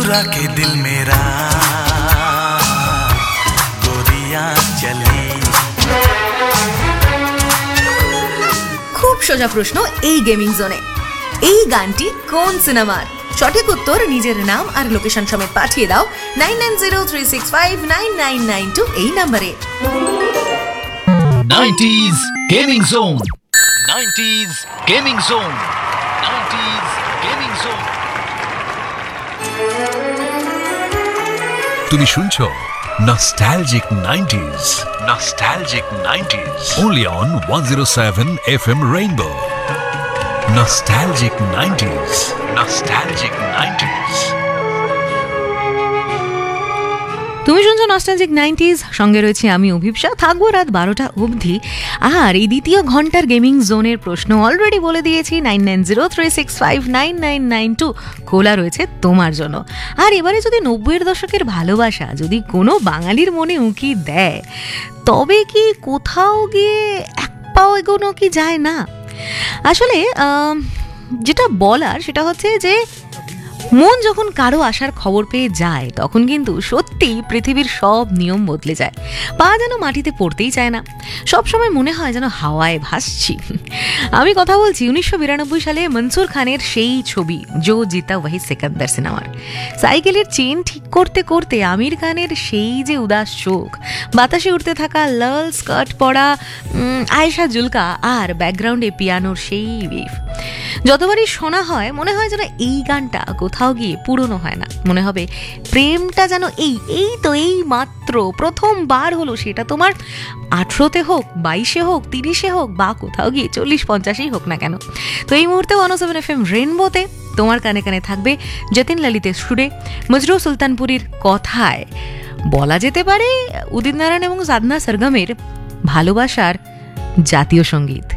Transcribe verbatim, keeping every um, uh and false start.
चुरा के दिल मेरा गोरियां चली। খুব সোজা প্রশ্ন এই গেমিং জোনে, এই গানটি কোন সিনেমার? সঠিক উত্তর নিজের নাম আর লোকেশন সমেত পাঠিয়ে দাও nine nine zero three six five nine nine nine two এই নম্বরে। Nineties gaming zone, nineties gaming zone, nineties gaming zone. তুমি শুনছো Nostalgic nineties, Nostalgic nineties, only on one oh seven F M Rainbow. Nostalgic nineties, Nostalgic nineties. তুমি শুনছো nostalgic nineties, সঙ্গে রয়েছে আমি অভিপ্সা। থাকবো রাত বারোটা অবধি। আর এই দ্বিতীয় ঘন্টার গেমিং জোনের প্রশ্ন অলরেডি বলে দিয়েছি, nine nine zero three six five nine nine nine two খোলা রয়েছে তোমার জন্য। আর এবারে যদি নব্বইয়ের দশকের ভালোবাসা যদি কোনো বাঙালির মনে উঁকি দেয়, তবে কি কোথাও গিয়ে এক পাও এগোনো কি যায় না? আসলে যেটা বলার সেটা হচ্ছে যে মন যখন কারো আসার খবর পেয়ে যায়, তখন কিন্তু সত্যি পৃথিবীর সব নিয়ম বদলে যায়। পা যেন মাটিতে পড়তেই চায় না, সবসময় মনে হয় যেন হাওয়ায় ভাসছি। আমি কথা বলছি উনিশশো বিরানব্বই সালে মনসুর খানের সেই ছবি জো জিতা ওয়াহি সিকান্দার সিনেমার। সাইকেলের চেন ঠিক করতে করতে আমির খানের সেই যে উদাস চোখ, বাতাসে উঠতে থাকা লাল স্কার্ট পরা আয়েশা জুলকা, আর ব্যাকগ্রাউন্ডে পিয়ানোর সেই ওয়েভ। যতবারই শোনা হয় মনে হয় যেন এই গানটা কোথাও গিয়ে পুরনো হয় না। মনে হবে প্রেমটা যেন এই এই তো এই মাত্র প্রথমবার হলো, সেটা তোমার আঠেরোতে হোক, বাইশে হোক, তিরিশে হোক, বা কোথাও গিয়ে চল্লিশ পঞ্চাশেই হোক না কেন। তো এই মুহূর্তে ওয়ান ও সেভেন এফ এম রেনবোতে তোমার কানে কানে থাকবে যতীন ললিতের সুরে, মজরু সুলতানপুরীর কথায় বলা যেতে পারে উদিত নারায়ণ এবং সাধনা সরগমের ভালোবাসার জাতীয় সঙ্গীত।